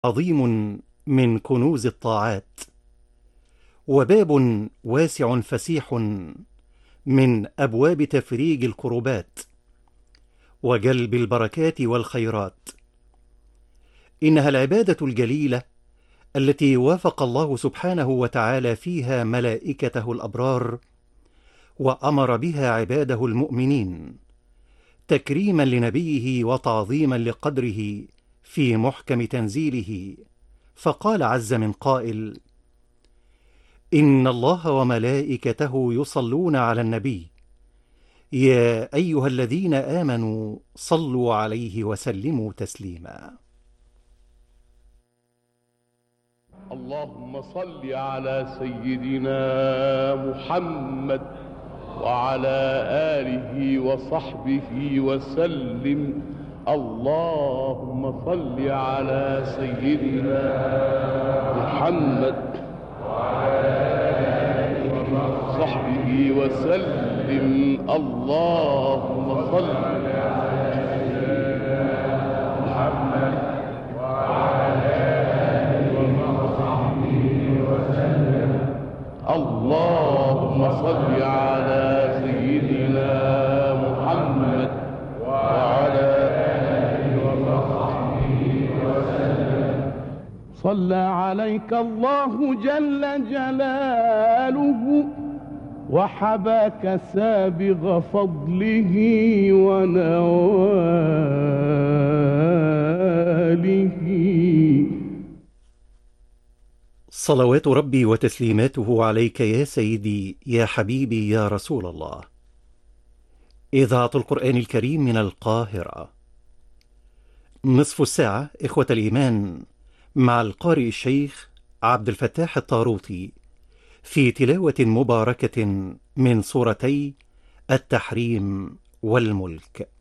عظيم من كنوز الطاعات، وباب واسع فسيح من أبواب تفريج الكربات وجلب البركات والخيرات. إنها العبادة الجليلة التي وافق الله سبحانه وتعالى فيها ملائكته الأبرار، وأمر بها عباده المؤمنين تكريما لنبيه وتعظيما لقدره في محكم تنزيله، فقال عز من قائل: إن الله وملائكته يصلون على النبي يا أيها الذين آمنوا صلوا عليه وسلموا تسليما. اللهم صل على سيدنا محمد وعلى آله وصحبه وسلم. اللهم صل على سيدنا محمد وعلى آله وصحبه وسلم. اللهم صل على سيدنا محمد وعلى آله وصحبه وسلم. اللهم صل على سيدنا محمد وعلى آله وصحبه وسلم. صلى عليك الله جل جلاله وحباك سابغ فضله ونواله. صلوات ربي وتسليماته عليك يا سيدي يا حبيبي يا رسول الله. إذاعة القرآن الكريم من القاهرة. نصف الساعة إخوة الإيمان مع القارئ الشيخ عبد الفتاح الطاروطي في تلاوة مباركة من سورتي التحريم والملك.